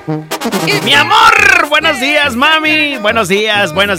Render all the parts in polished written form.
Mi amor, buenos días, mami. Buenos días. 9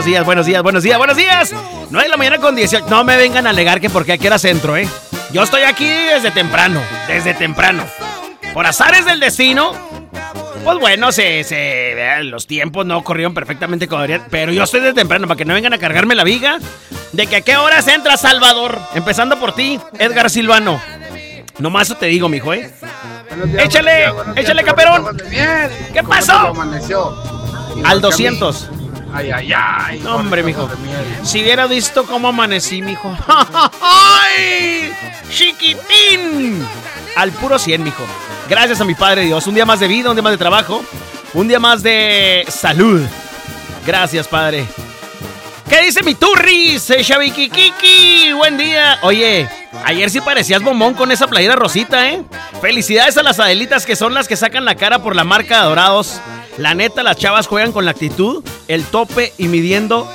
de la mañana con 18. No me vengan a alegar que porque aquí era centro, Yo estoy aquí desde temprano. Por azares del destino. Pues bueno, los tiempos no corrieron perfectamente como deberían. Pero yo estoy desde temprano para que no vengan a cargarme la viga de que a qué horas entra Salvador. Empezando por ti, Edgar Silvano. Nomás eso te digo, mijo, Échale, Caperón. ¿Qué pasó? Al 200. Ay. No, hombre, mijo. Si hubiera visto cómo amanecí, mijo. ¡Ay! ¡Chiquitín! Al puro 100, mijo. Gracias a mi Padre Dios. Un día más de vida, un día más de trabajo, un día más de salud. Gracias, Padre. ¿Qué dice mi turris? Xavikikiki, buen día. Oye, ayer sí parecías bombón con esa playera rosita, Felicidades a las Adelitas, que son las que sacan la cara por la marca de Dorados. La neta, las chavas juegan con la actitud, el tope y midiendo.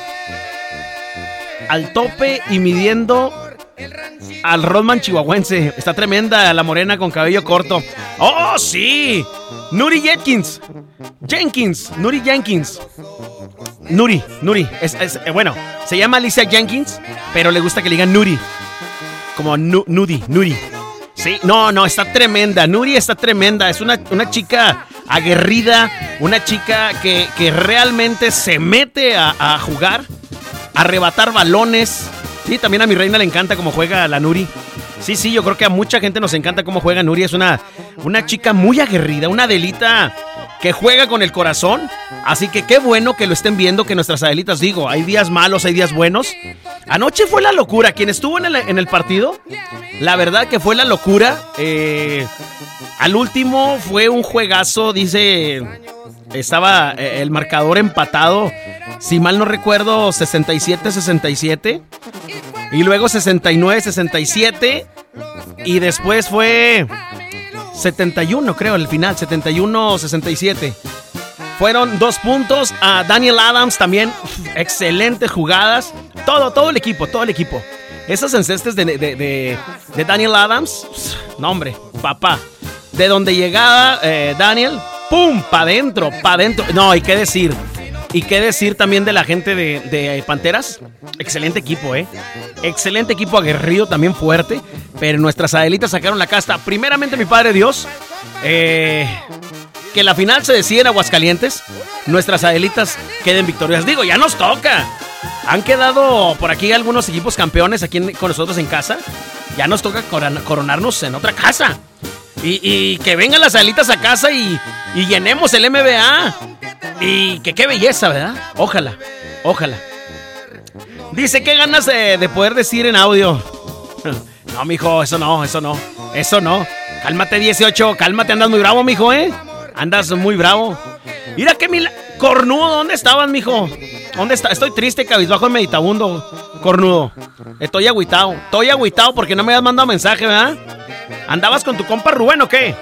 Al tope y midiendo al Rodman chihuahuense. Está tremenda la morena con cabello corto. ¡Oh, sí! Nuri Jenkins. Nuri Jenkins. Nuri. Bueno, se llama Alicia Jenkins, pero le gusta que le digan Nuri. Como Nuri. Sí, no, está tremenda. Nuri está tremenda. Es una chica aguerrida, una chica que realmente se mete a jugar, a arrebatar balones. Sí, también a mi reina le encanta cómo juega la Nuri. Sí, yo creo que a mucha gente nos encanta cómo juega Nuri. Es una chica muy aguerrida, una Adelita que juega con el corazón. Así que qué bueno que lo estén viendo, que nuestras Adelitas, digo, hay días malos, hay días buenos. Anoche fue la locura. Quien estuvo en el partido, la verdad que fue la locura. Al último fue un juegazo, dice, estaba el marcador empatado, si mal no recuerdo, 67-67. Y luego 69-67. Y después fue 71, creo, el final, 71-67. Fueron 2 puntos a Daniel Adams también. Excelentes jugadas. Todo el equipo. Esos encestes de Daniel Adams. No, hombre, papá. De donde llegaba Daniel, ¡pum! Pa' dentro. No, y qué decir. Y qué decir también de la gente de Panteras. Excelente equipo, Excelente equipo, aguerrido, también fuerte. Pero nuestras Adelitas sacaron la casta. Primeramente, mi Padre Dios, que la final se decide en Aguascalientes. Nuestras Adelitas queden victoriosas. Digo, ya nos toca. Han quedado por aquí algunos equipos campeones aquí con nosotros en casa. Ya nos toca coronarnos en otra casa. Y que vengan las Adelitas a casa y llenemos el MBA. Y que qué belleza, ¿verdad? Ojalá. Dice, qué ganas de poder decir en audio. No, mijo, eso no. Cálmate, 18, cálmate, andas muy bravo, mijo, Andas muy bravo. Mira qué Cornudo, ¿dónde estabas, mijo? ¿Dónde está? Estoy triste, cabizbajo en meditabundo, Cornudo. Estoy agüitado porque no me has mandado mensaje, ¿verdad? ¿Andabas con tu compa Rubén o qué?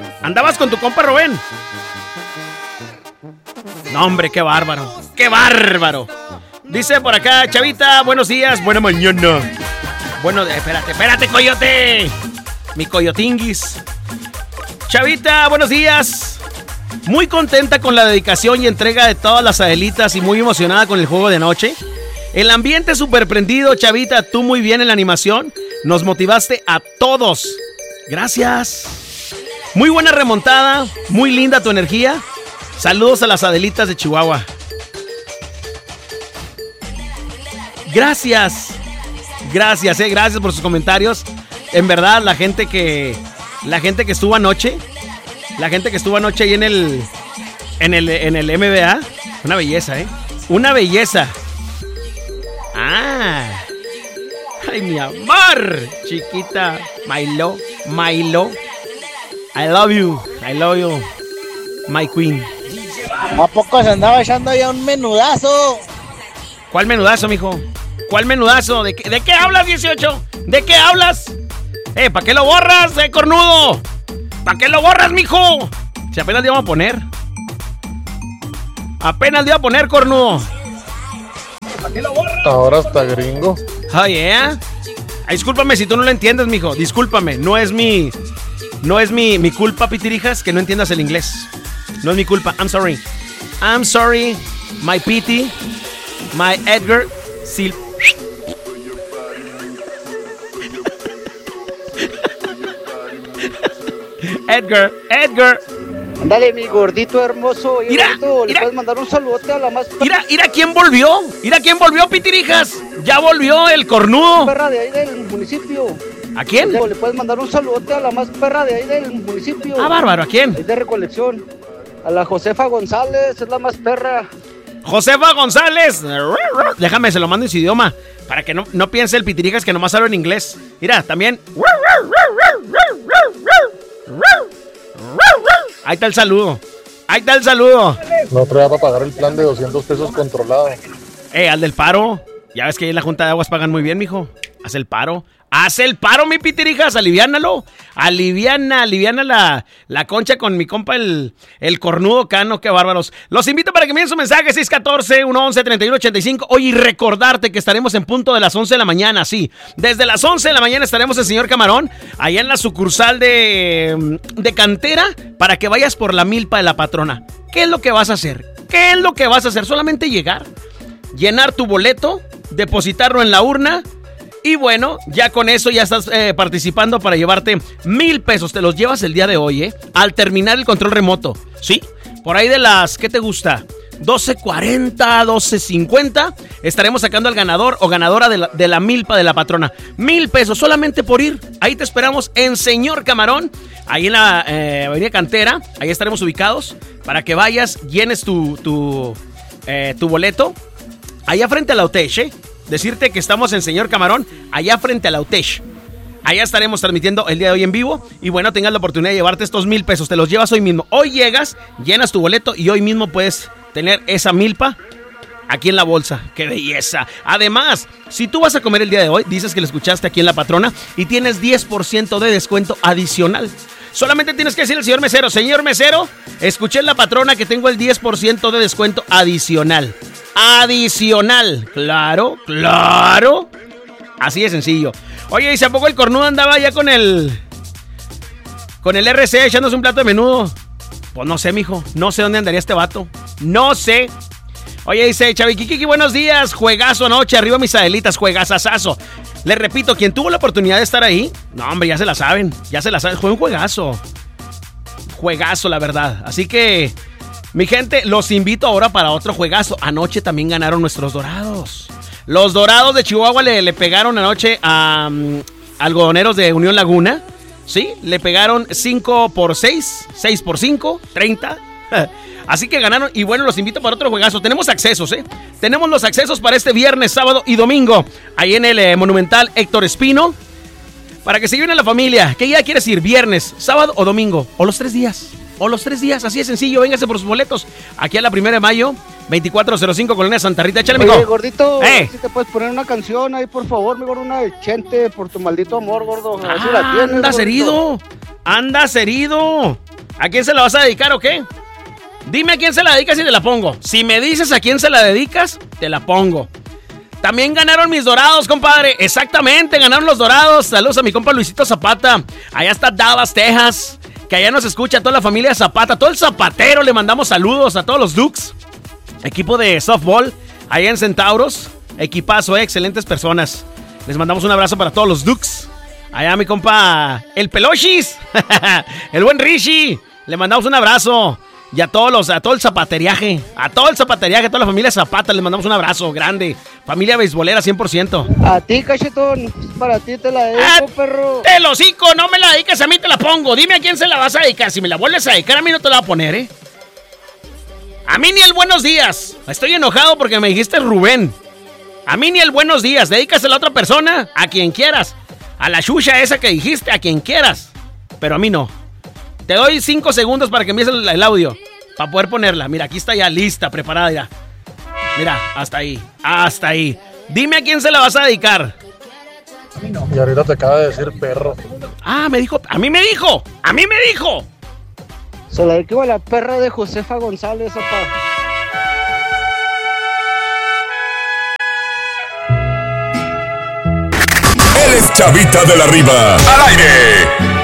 No, hombre, qué bárbaro. Dice por acá, Chavita, buenos días, buena mañana. Bueno, espérate, coyote. Mi coyotinguis. Chavita, buenos días. Muy contenta con la dedicación y entrega de todas las Adelitas y muy emocionada con el juego de anoche. El ambiente súper prendido, Chavita, tú muy bien en la animación. Nos motivaste a todos. Gracias. Muy buena remontada, muy linda tu energía. Saludos a las Adelitas de Chihuahua. Gracias por sus comentarios. En verdad, la gente que estuvo anoche ahí en el MBA, una belleza, una belleza. Ay, mi amor, chiquita, Milo, I love you, my queen. ¿A poco se andaba echando ya un menudazo? ¿Cuál menudazo, mijo? ¿Cuál menudazo? ¿De qué hablas, 18? ¿De qué hablas? ¿Para qué lo borras, cornudo? ¿Para qué lo borras, mijo? Si apenas le iba a poner. Cornudo. ¿Para qué lo borras? Ahora está gringo. Oh, yeah. Discúlpame si tú no lo entiendes, mijo. Discúlpame. No es mi culpa, pitirijas, que no entiendas el inglés. No es mi culpa. I'm sorry. I'm sorry. My Pity. My Edgar. Sil... Edgar. Ándale, mi gordito hermoso. Oye, Mira, gordito, mira. ¿le puedes mandar un saludote a la más Mira quién volvió. Mira quién volvió, Pitirijas. Ya volvió el cornudo. perra de ahí del municipio? ¿A quién? ¿Le puedes mandar un saludote a la más perra de ahí del municipio? Ah, bárbaro, ¿a quién? Es de recolección. A la Josefa González, es la más perra. Josefa González. Déjame, se lo mando en su idioma. Para que no piense el Pitirijas que nomás hablo en inglés. Mira, también. Ahí está el saludo. No traía para pagar el plan de 200 pesos controlado. Al del paro. Ya ves que ahí en la Junta de Aguas pagan muy bien, mijo. Haz el paro, mi Pitirijas, aliviánalo. Aliviana la concha con mi compa el cornudo Cano, qué bárbaros. Los invito para que me den su mensaje, 614-111-3185. Oye, y recordarte que estaremos en punto de las 11 de la mañana, sí. Desde las 11 de la mañana estaremos en Señor Camarón, allá en la sucursal de Cantera, para que vayas por la milpa de la patrona. ¿Qué es lo que vas a hacer? Solamente llegar, llenar tu boleto, depositarlo en la urna. Y bueno, ya con eso ya estás participando para llevarte 1,000 pesos. Te los llevas el día de hoy, al terminar el control remoto. ¿Sí? Por ahí de las, ¿qué te gusta? 12:40, 12:50. Estaremos sacando al ganador o ganadora de la milpa de la patrona. 1,000 pesos solamente por ir. Ahí te esperamos en Señor Camarón. Ahí en la Avenida Cantera. Ahí estaremos ubicados para que vayas, llenes tu boleto. Allá frente a la UTESH, Decirte que estamos en Señor Camarón, allá frente a la UTESH. Allá estaremos transmitiendo el día de hoy en vivo. Y bueno, tengas la oportunidad de llevarte estos 1,000 pesos. Te los llevas hoy mismo. Hoy llegas, llenas tu boleto y hoy mismo puedes tener esa milpa aquí en la bolsa. ¡Qué belleza! Además, si tú vas a comer el día de hoy, dices que lo escuchaste aquí en La Patrona y tienes 10% de descuento adicional. Solamente tienes que decir al señor mesero, escuché en La Patrona que tengo el 10% de descuento adicional. Adicional. Claro. Así de sencillo. Oye, ¿y si a poco el cornudo andaba ya con el RC echándose un plato de menudo? Pues no sé, mijo. No sé dónde andaría este vato. No sé. Oye, dice Chaviquiqui, buenos días. Juegazo anoche, arriba mis adelitas, juegazazazo. Les repito, quien tuvo la oportunidad de estar ahí, no, hombre, ya se la saben. Fue un juegazo. Juegazo, la verdad. Así que, mi gente, los invito ahora para otro juegazo. Anoche también ganaron nuestros Dorados. Los Dorados de Chihuahua le pegaron anoche a Algodoneros de Unión Laguna. Sí, le pegaron 5-6, 6-5, 30. Así que ganaron y bueno, los invito para otro juegazo. Tenemos accesos, Tenemos los accesos para este viernes, sábado y domingo. Ahí en el Monumental Héctor Espino. Para que se lleven a la familia. ¿Qué día quieres ir? ¿Viernes, sábado o domingo? O los 3 días. Así de sencillo. Véngase por sus boletos. Aquí a la 1 de mayo, 2405, Colonia Santa Rita. Échale, mijo. Oye, gordito, si te puedes poner una canción ahí, por favor, mi gordo, una de Chente, por tu maldito amor, gordo. A ver si la tienes, Andas herido. ¿A quién se la vas a dedicar o qué? Dime a quién se la dedicas y te la pongo. Si me dices a quién se la dedicas, te la pongo. También ganaron mis Dorados, compadre. Exactamente, ganaron los Dorados. Saludos a mi compa Luisito Zapata. Allá está Dallas, Texas. Que allá nos escucha toda la familia Zapata. Todo el Zapatero, le mandamos saludos a todos los Dukes. Equipo de softball, allá en Centauros. Equipazo, excelentes personas. Les mandamos un abrazo para todos los Dukes. Allá mi compa, el Pelochis. El buen Rishi. Le mandamos un abrazo. Y a todo el zapateriaje, a toda la familia Zapata, les mandamos un abrazo grande. Familia beisbolera 100%. A ti, cachetón, para ti te la dedico, perro. ¡Te lo hocico! No me la dediques, a mí te la pongo. Dime a quién se la vas a dedicar. Si me la vuelves a dedicar, a mí no te la voy a poner, A mí ni el buenos días. Estoy enojado porque me dijiste Rubén. A mí ni el buenos días. Dedícasela a otra persona, a quien quieras. A la chucha esa que dijiste, a quien quieras. Pero a mí no. Te doy 5 segundos para que empieces el audio. Para poder ponerla. Mira, aquí está ya lista, preparada ya. Mira, hasta ahí. Dime a quién se la vas a dedicar. A mí no. Y ahorita te acaba de decir perro. Ah, me dijo. A mí me dijo. Se la dedico a la perra de Josefa González, papá. Él es Chavita de la Riva. ¡Al aire!